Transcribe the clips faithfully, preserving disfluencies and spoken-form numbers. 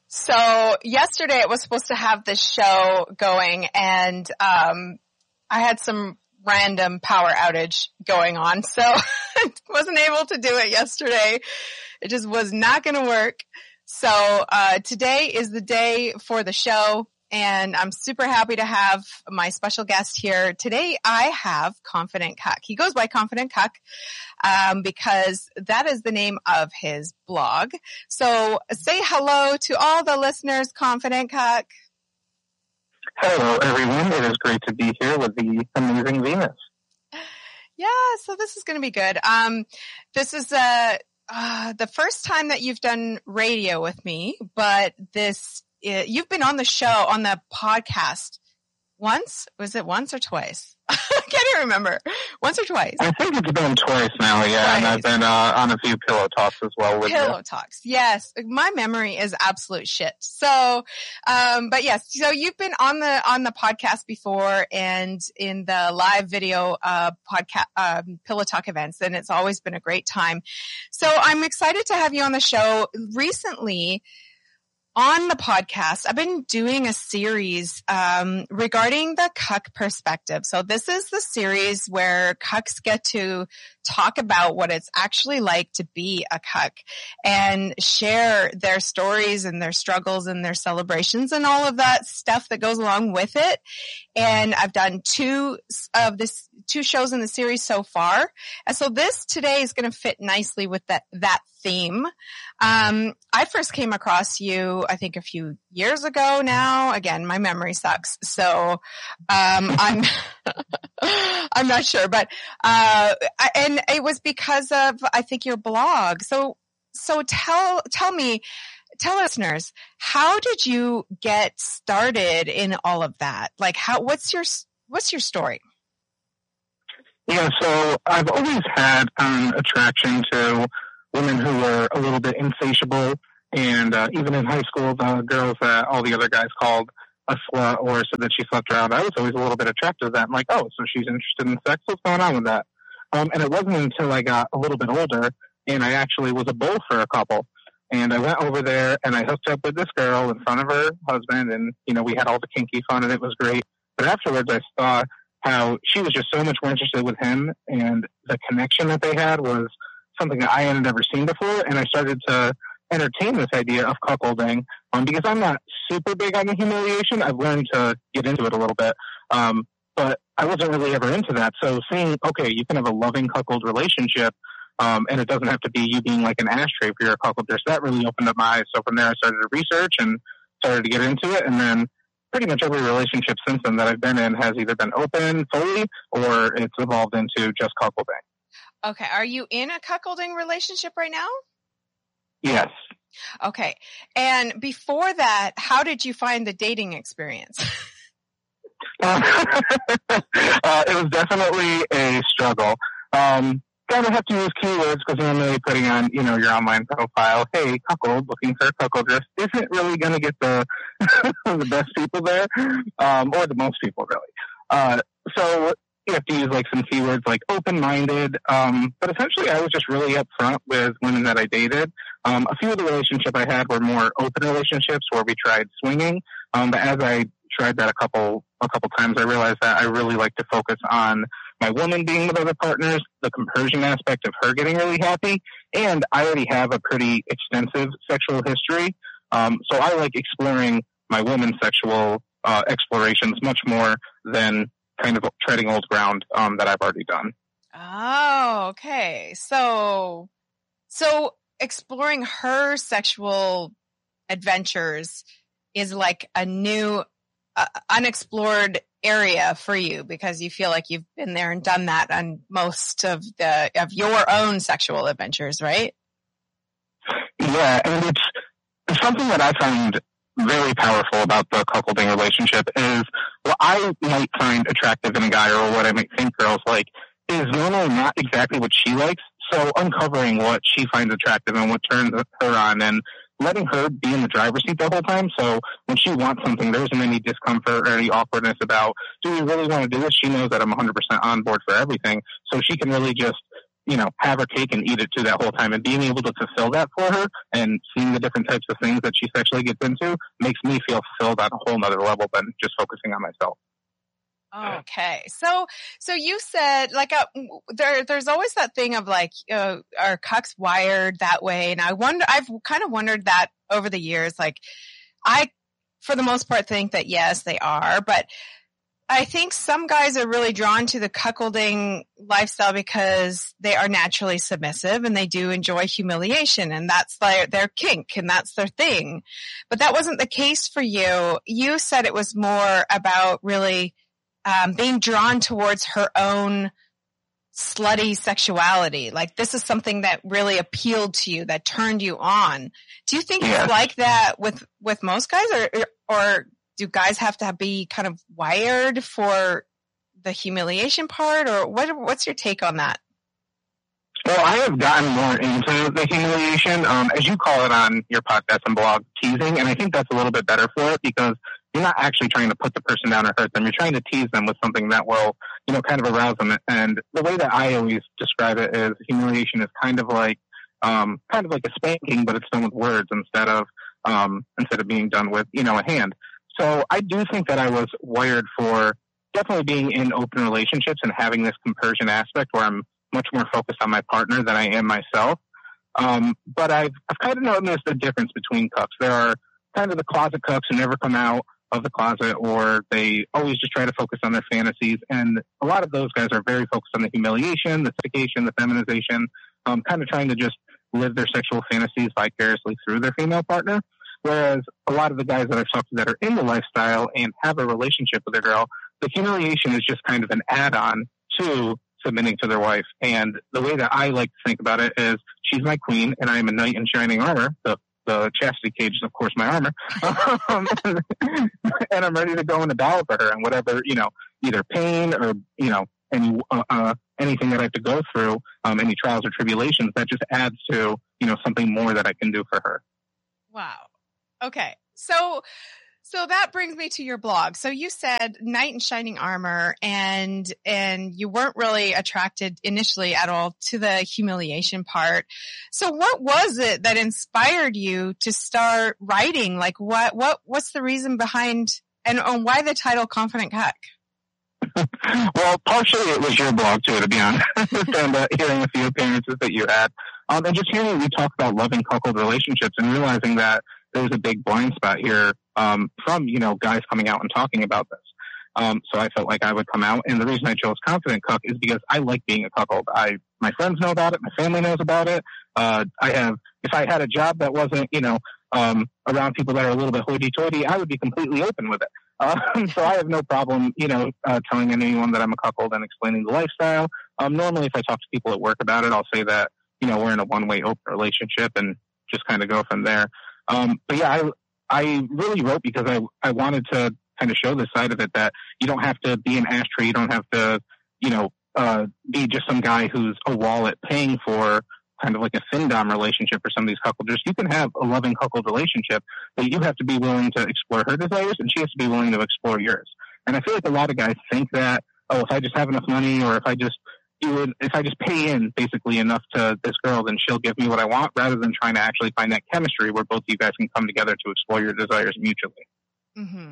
So yesterday it was supposed to have this show going, and um, I had some random power outage going on, so I wasn't able to do it yesterday. It just was not going to work. So uh, today is the day for the show, and I'm super happy to have my special guest here. Today I have Confident Cuck. He goes by Confident Cuck um, because that is the name of his blog. So say hello to all the listeners, Confident Cuck. Hello, everyone. It is great to be here with the amazing Venus. Yeah, so this is going to be good. Um, this is uh, uh, the first time that you've done radio with me, but this uh, you've been on the show, on the podcast once? Was it once or twice? I can't even remember. Once or twice? I think it's been twice now, yeah. Twice. And I've been uh, on a few Pillow Talks as well with Pillow you. Talks, yes. My memory is absolute shit. So, um, but yes, so you've been on the on the podcast before and in the live video uh, podcast um, Pillow Talk events, and it's always been a great time. So I'm excited to have you on the show. Recently, on the podcast, I've been doing a series um, regarding the cuck perspective. So this is the series where cucks get to talk about what it's actually like to be a cuck and share their stories and their struggles and their celebrations and all of that stuff that goes along with it. And I've done two of this, two shows in the series so far. And so this today is going to fit nicely with that, that theme. Um, I first came across you, I think a few years ago now. Again, my memory sucks. So, um, I'm, I'm not sure, but, uh, I, and it was because of, I think, your blog. So, so tell, tell me, tell listeners, how did you get started in all of that? Like how, what's your, what's your story? Yeah. So I've always had an um, attraction to women who were a little bit insatiable. And, uh, even in high school, the girls that all the other guys called a slut or said that she slept around, I was always a little bit attracted to that. I'm like, oh, so she's interested in sex? What's going on with that? Um, and it wasn't until I got a little bit older and I actually was a bull for a couple. And I went over there and I hooked up with this girl in front of her husband. And, you know, we had all the kinky fun and it was great. But afterwards I saw how she was just so much more interested with him. And the connection that they had was something that I had never seen before. And I started to entertain this idea of cuckolding um, because I'm not super big on the humiliation. I've learned to get into it a little bit. Um, but I wasn't really ever into that. So seeing, okay, you can have a loving cuckold relationship, um, and it doesn't have to be you being like an ashtray for your cuckold. So that really opened up my eyes. So from there, I started to research and started to get into it. And then pretty much every relationship since then that I've been in has either been open fully or it's evolved into just cuckolding. Okay. Are you in a cuckolding relationship right now? Yes. Okay. And before that, how did you find the dating experience? uh, uh, it was definitely a struggle. Um, kind of have to use keywords because normally putting on, you know, your online profile, hey, cuckold, looking for a cuckold just isn't really going to get the the best people there, um, or the most people really. Uh, so you have to use like some keywords like open-minded, um, but essentially I was just really upfront with women that I dated. Um, a few of the relationships I had were more open relationships where we tried swinging, um, but as I tried that a couple a couple times, I realized that I really like to focus on my woman being with other partners, the compersion aspect of her getting really happy, and I already have a pretty extensive sexual history, um, so I like exploring my woman's sexual uh, explorations much more than kind of treading old ground um, that I've already done. Oh, okay. So, so exploring her sexual adventures is like a new, uh, unexplored area for you because you feel like you've been there and done that on most of the of your own sexual adventures, right? Yeah, and it's, it's something that I find very powerful about the cuckolding relationship is what I might find attractive in a guy or what I might think girls like is normally not exactly what she likes. So uncovering what she finds attractive and what turns her on and letting her be in the driver's seat the whole time. So when she wants something, there isn't any discomfort or any awkwardness about, do we really want to do this? She knows that I'm one hundred percent on board for everything. So she can really just, you know, have her cake and eat it too that whole time. And being able to fulfill that for her and seeing the different types of things that she sexually gets into makes me feel fulfilled on a whole nother level than just focusing on myself. Okay. So, so you said like, uh, there, there's always that thing of like, uh, are cucks wired that way? And I wonder, I've kind of wondered that over the years. Like I, for the most part, think that yes, they are, but I think some guys are really drawn to the cuckolding lifestyle because they are naturally submissive and they do enjoy humiliation, and that's their, their kink and that's their thing. But that wasn't the case for you. You said it was more about really Um, being drawn towards her own slutty sexuality. Like this is something that really appealed to you, that turned you on. Do you think yeah. it's like that with, with most guys, or, or do guys have to be kind of wired for the humiliation part, or what, what's your take on that? Well, I have gotten more into the humiliation, um, as you call it on your podcast and blog, teasing, and I think that's a little bit better for it because you're not actually trying to put the person down or hurt them. You're trying to tease them with something that will, you know, kind of arouse them. And the way that I always describe it is humiliation is kind of like, um, kind of like a spanking, but it's done with words instead of, um, instead of being done with, you know, a hand. So I do think that I was wired for definitely being in open relationships and having this compersion aspect where I'm much more focused on my partner than I am myself. Um, but I've, I've kind of noticed the difference between cucks. There are kind of the closet cucks who never come out of the closet, or they always just try to focus on their fantasies. And a lot of those guys are very focused on the humiliation, the sophistication, the feminization, um, kind of trying to just live their sexual fantasies vicariously through their female partner. Whereas a lot of the guys that I've talked to that are in the lifestyle and have a relationship with a girl, the humiliation is just kind of an add-on to submitting to their wife. And the way that I like to think about it is she's my queen and I am a knight in shining armor. The The chastity cage is, of course, my armor. Um, and I'm ready to go into battle for her, and whatever, you know, either pain or, you know, any, uh, uh, anything that I have to go through, um, any trials or tribulations, that just adds to, you know, something more that I can do for her. Wow. Okay. So, so that brings me to your blog. So you said knight in shining armor, and, and you weren't really attracted initially at all to the humiliation part. So what was it that inspired you to start writing? Like what, what, what's the reason behind, and, and why the title Confident Cuck? Well, partially it was your blog too, to be honest, and uh, hearing a few appearances that you had, um, and just hearing you talk about loving cuckold relationships and realizing that there's a big blind spot here, um, from, you know, guys coming out and talking about this. Um, so I felt like I would come out, and the reason I chose Confident Cuck is because I like being a cuckold. I, my friends know about it. My family knows about it. Uh, I have, if I had a job that wasn't, you know, um, around people that are a little bit hoity-toity, I would be completely open with it. Um, so I have no problem, you know, uh, telling anyone that I'm a cuckold and explaining the lifestyle. Um, normally if I talk to people at work about it, I'll say that, you know, we're in a one-way open relationship and just kind of go from there. Um, but yeah, I, I really wrote because I, I wanted to kind of show this side of it, that you don't have to be an ashtray. You don't have to, you know, uh, be just some guy who's a wallet paying for kind of like a fin-dom relationship for some of these cuckolders. You can have a loving cuckold relationship, but you have to be willing to explore her desires, and she has to be willing to explore yours. And I feel like a lot of guys think that, oh, if I just have enough money, or if I just do it, if I just pay in basically enough to this girl, then she'll give me what I want, rather than trying to actually find that chemistry where both of you guys can come together to explore your desires mutually. Mm-hmm.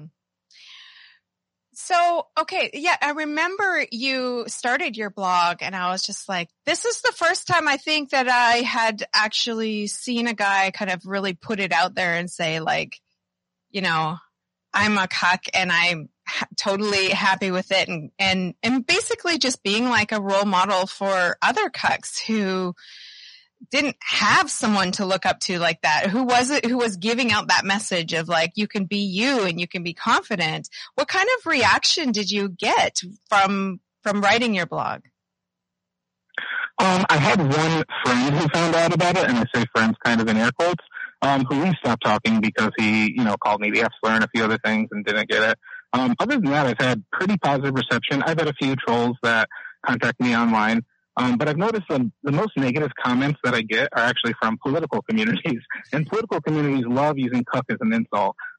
So, okay, yeah, I remember you started your blog, and I was just like, this is the first time I think that I had actually seen a guy kind of really put it out there and say, like, you know, I'm a cuck and I'm ha- totally happy with it, and, and, and basically just being like a role model for other cucks who didn't have someone to look up to like that, who was it, who was giving out that message of like, you can be you and you can be confident. What kind of reaction did you get from, from writing your blog? Um, I had one friend who found out about it, and I say friends kind of in air quotes, um, who we stopped talking because he, you know, called me the F-slur and a few other things and didn't get it. Um, other than that, I've had pretty positive reception. I've had a few trolls that contact me online. Um, but I've noticed the, the most negative comments that I get are actually from political communities, and political communities love using cuck as an insult.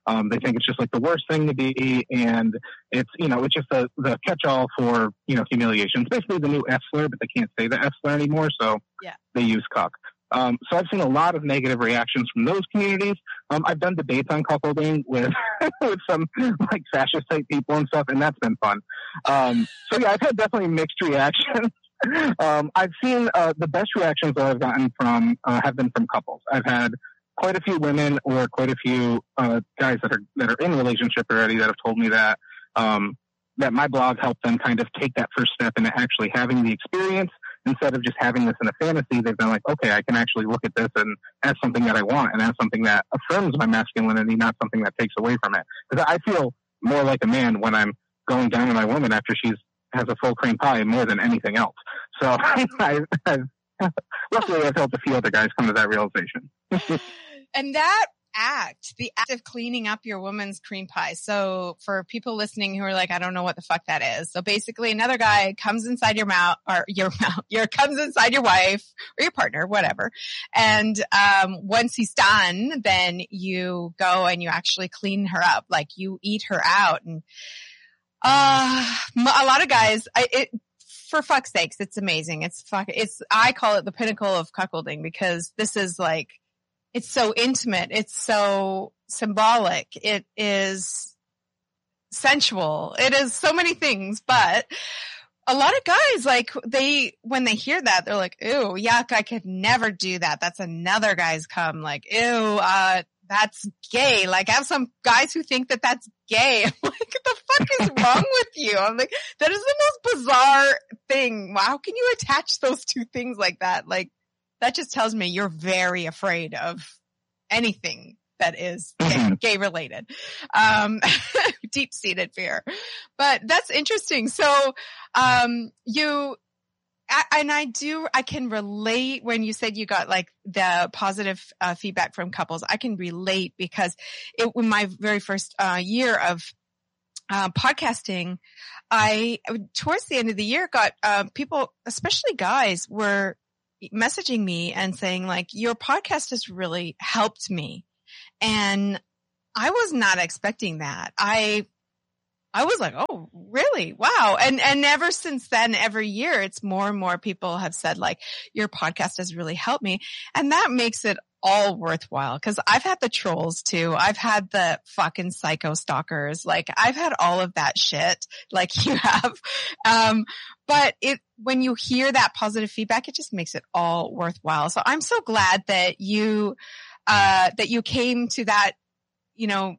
Um, they think it's just like the worst thing to be, and it's, you know, it's just a, the catch-all for, you know, humiliation. It's basically the new F slur, but they can't say the F slur anymore, so yeah. they use cuck. Um, so I've seen a lot of negative reactions from those communities. Um, I've done debates on cuckolding with with some like fascist type people and stuff, and that's been fun. Um, so yeah, I've had definitely mixed reactions. um, I've seen uh, the best reactions that I've gotten from uh, have been from couples. I've had quite a few women or quite a few uh, guys that are that are in a relationship already that have told me that um, that my blog helped them kind of take that first step into actually having the experience. Instead of just having this in a fantasy, they've been like, okay, I can actually look at this and as something that I want and as something that affirms my masculinity, not something that takes away from it. Because I feel more like a man when I'm going down on my woman after she's has a full cream pie more than anything else. So I, I've, luckily I've helped a few other guys come to that realization. And that act, the act of cleaning up your woman's cream pie. So for people listening who are like, I don't know what the fuck that is. So basically another guy comes inside your mouth or your mouth, your comes inside your wife or your partner, whatever. And, um, once he's done, then you go and you actually clean her up. Like you eat her out. And, uh, a lot of guys, I, it, for fuck's sakes, it's amazing. It's fuck, it's, I call it the pinnacle of cuckolding because this is like, it's so intimate. It's so symbolic. It is sensual. It is so many things, but a lot of guys, like they, when they hear that, they're like, ew, yuck, I could never do that. That's another guy's cum. Like, ew, uh, that's gay. Like I have some guys who think that that's gay. I'm like, what the fuck is wrong with you? I'm like, that is the most bizarre thing. How can you attach those two things like that? Like, that just tells me you're very afraid of anything that is gay, gay related. Um, deep-seated fear. But that's interesting. So, um, you, I, and I do, I can relate when you said you got like the positive uh, feedback from couples. I can relate because it, in my very first uh, year of uh, podcasting, I, towards the end of the year, got uh, people, especially guys, were messaging me and saying like, your podcast has really helped me. And I was not expecting that. I, I was like, oh, really? Wow. And, and ever since then, every year, it's more and more people have said like, your podcast has really helped me. And that makes it all worthwhile. Cause I've had the trolls too. I've had the fucking psycho stalkers. Like I've had all of that shit like you have. Um, but it, when you hear that positive feedback, it just makes it all worthwhile. So I'm so glad that you, uh, that you came to that, you know,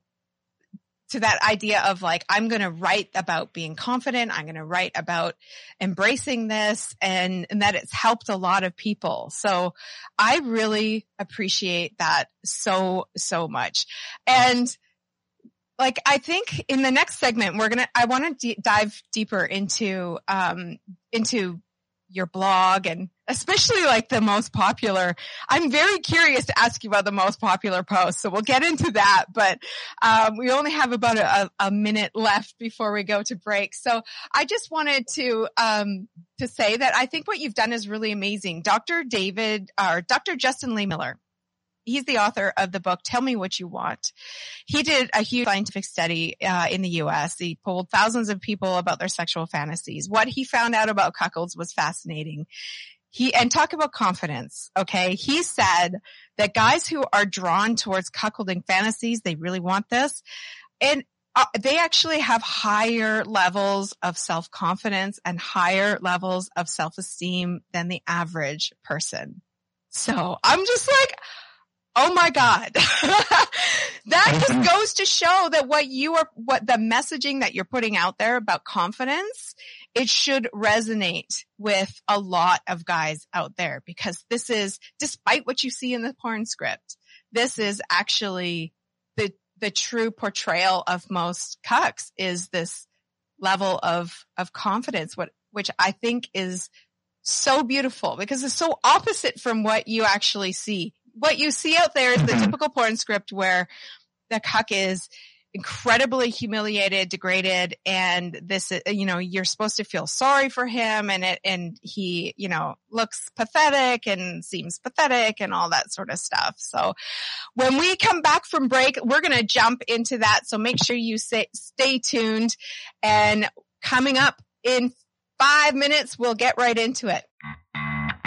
to that idea of like, I'm going to write about being confident. I'm going to write about embracing this and, and that it's helped a lot of people. So I really appreciate that so, so much. And like, I think in the next segment, we're going to, I want to d- dive deeper into, um, into your blog and especially like the most popular. I'm very curious to ask you about the most popular posts. So we'll get into that, but, um, we only have about a, a minute left before we go to break. So I just wanted to, um, to say that I think what you've done is really amazing. Doctor David, or Doctor Justin Lehmiller, he's the author of the book, Tell Me What You Want. He did a huge scientific study uh, in the U S. He polled thousands of people about their sexual fantasies. What he found out about cuckolds was fascinating. He, and talk about confidence, okay? He said that guys who are drawn towards cuckolding fantasies, they really want this, and uh, they actually have higher levels of self-confidence and higher levels of self-esteem than the average person. So I'm just like, oh my God. That just goes to show that what you are, what the messaging that you're putting out there about confidence, it should resonate with a lot of guys out there because this is, despite what you see in the porn script, this is actually the, the true portrayal of most cucks is this level of, of confidence, what, which I think is so beautiful because it's so opposite from what you actually see. What you see out there is the typical porn script where the cuck is incredibly humiliated, degraded, and this, you know, you're supposed to feel sorry for him, and it, and he, you know, looks pathetic and seems pathetic and all that sort of stuff. So when we come back from break, we're going to jump into that. So make sure you say, stay tuned, and coming up in five minutes, we'll get right into it.